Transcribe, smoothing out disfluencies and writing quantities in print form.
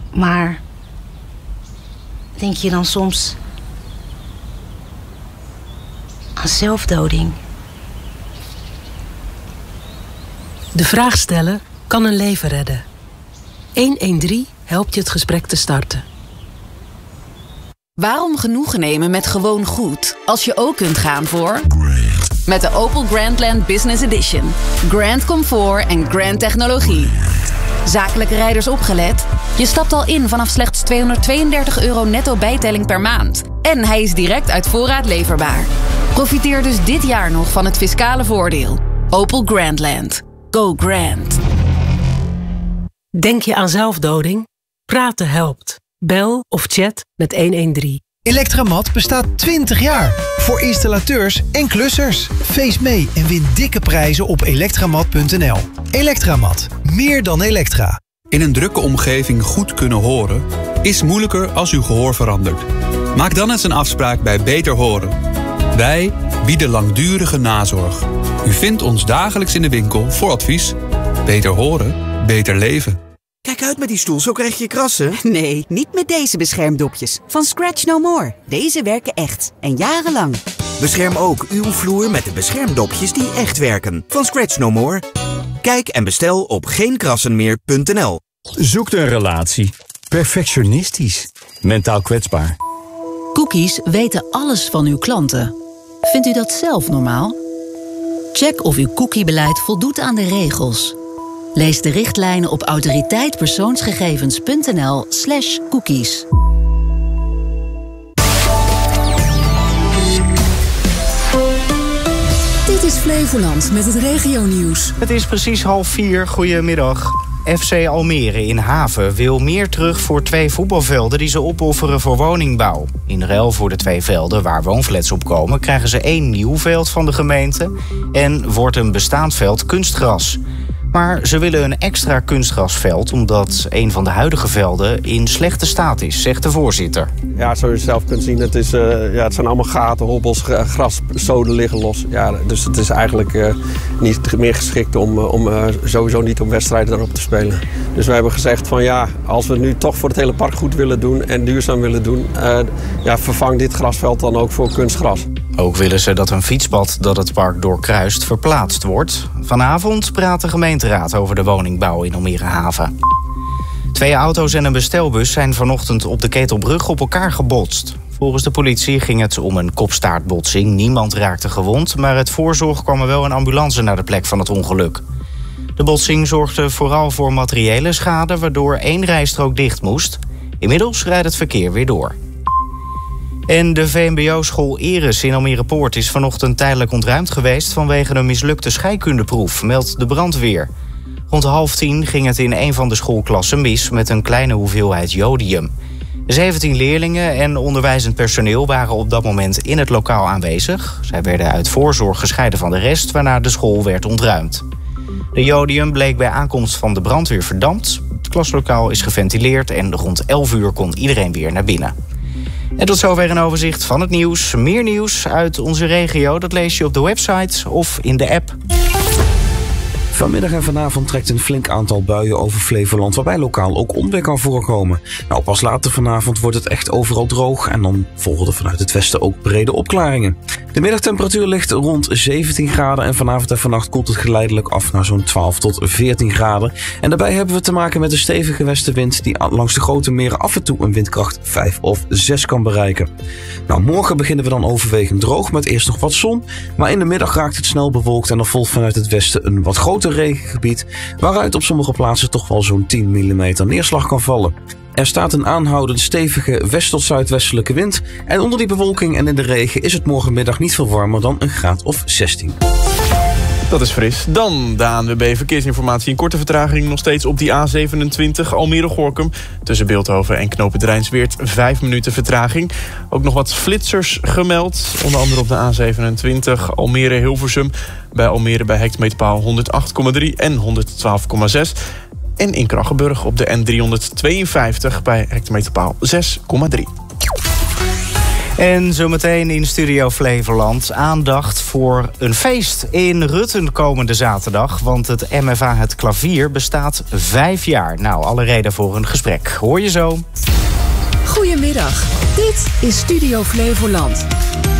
Maar denk je dan soms aan zelfdoding? De vraag stellen kan een leven redden. 113 helpt je het gesprek te starten. Waarom genoegen nemen met gewoon goed als je ook kunt gaan voor... Met de Opel Grandland Business Edition. Grand comfort en grand technologie. Zakelijke rijders opgelet? Je stapt al in vanaf slechts €232 netto bijtelling per maand. En hij is direct uit voorraad leverbaar. Profiteer dus dit jaar nog van het fiscale voordeel. Opel Grandland. Go grand. Denk je aan zelfdoding? Praten helpt. Bel of chat met 113. Electramat bestaat 20 jaar. Voor installateurs en klussers. Feest mee en win dikke prijzen op elektramat.nl. Electramat. Meer dan elektra. In een drukke omgeving goed kunnen horen is moeilijker als uw gehoor verandert. Maak dan eens een afspraak bij Beter Horen. Wij bieden langdurige nazorg. U vindt ons dagelijks in de winkel voor advies. Beter horen, beter leven. Kijk uit met die stoel, zo krijg je krassen. Nee, niet met deze beschermdopjes. Van Scratch No More. Deze werken echt. En jarenlang. Bescherm ook uw vloer met de beschermdopjes die echt werken. Van Scratch No More. Kijk en bestel op geenkrassenmeer.nl. Zoekt een relatie. Perfectionistisch. Mentaal kwetsbaar. Cookies weten alles van uw klanten. Vindt u dat zelf normaal? Check of uw cookiebeleid voldoet aan de regels. Lees de richtlijnen op autoriteitpersoonsgegevens.nl/cookies. Dit is Flevoland met het regionieuws. Het is precies 3:30. Goedemiddag. FC Almere in Haven wil meer terug voor 2 voetbalvelden die ze opofferen voor woningbouw. In ruil voor de 2 velden waar woonflats op komen krijgen ze 1 nieuw veld van de gemeente en wordt een bestaand veld kunstgras. Maar ze willen een extra kunstgrasveld omdat een van de huidige velden in slechte staat is, zegt de voorzitter. Ja, zoals je zelf kunt zien, het zijn allemaal gaten, hobbels, graszoden liggen los. Ja, dus het is eigenlijk niet meer geschikt om sowieso niet om wedstrijden daarop te spelen. Dus we hebben gezegd van ja, als we nu toch voor het hele park goed willen doen en duurzaam willen doen, vervang dit grasveld dan ook voor kunstgras. Ook willen ze dat een fietspad dat het park doorkruist verplaatst wordt. Vanavond praat de gemeenteraad over de woningbouw in Almere Haven. 2 auto's en een bestelbus zijn vanochtend op de Ketelbrug op elkaar gebotst. Volgens de politie ging het om een kopstaartbotsing. Niemand raakte gewond, maar uit voorzorg kwam er wel een ambulance naar de plek van het ongeluk. De botsing zorgde vooral voor materiële schade, waardoor 1 rijstrook dicht moest. Inmiddels rijdt het verkeer weer door. En de VMBO-school Eres in Almere Poort is vanochtend tijdelijk ontruimd geweest vanwege een mislukte scheikundeproef, meldt de brandweer. Rond 9:30 ging het in een van de schoolklassen mis met een kleine hoeveelheid jodium. 17 leerlingen en onderwijzend personeel waren op dat moment in het lokaal aanwezig. Zij werden uit voorzorg gescheiden van de rest, waarna de school werd ontruimd. De jodium bleek bij aankomst van de brandweer verdampt. Het klaslokaal is geventileerd en rond 11:00 kon iedereen weer naar binnen. En tot zover een overzicht van het nieuws. Meer nieuws uit onze regio, dat lees je op de website of in de app. Vanmiddag en vanavond trekt een flink aantal buien over Flevoland, waarbij lokaal ook onweer kan voorkomen. Nou, pas later vanavond wordt het echt overal droog en dan volgen er vanuit het westen ook brede opklaringen. De middagtemperatuur ligt rond 17 graden en vanavond en vannacht koelt het geleidelijk af naar zo'n 12 tot 14 graden. En daarbij hebben we te maken met een stevige westenwind die langs de grote meren af en toe een windkracht 5 of 6 kan bereiken. Nou, morgen beginnen we dan overwegend droog met eerst nog wat zon, maar in de middag raakt het snel bewolkt en er volgt vanuit het westen een wat groter regengebied, waaruit op sommige plaatsen toch wel zo'n 10 mm neerslag kan vallen. Er staat een aanhoudend stevige west- tot zuidwestelijke wind en onder die bewolking en in de regen is het morgenmiddag niet veel warmer dan een graad of 16. Dat is fris. Dan de ANWB Verkeersinformatie. Een korte vertraging nog steeds op die A27 Almere-Gorinchem. Tussen Bilthoven en Knoopend Rijnsweert 5 minuten vertraging. Ook nog wat flitsers gemeld. Onder andere op de A27 Almere-Hilversum. Bij Almere bij hectometerpaal 108,3 en 112,6. En in Kraggenburg op de N352 bij hectometerpaal 6,3. En zometeen in Studio Flevoland aandacht voor een feest in Rutten komende zaterdag. Want het MFA Het Klavier bestaat 5 jaar. Nou, alle reden voor een gesprek. Hoor je zo. Goedemiddag, dit is Studio Flevoland.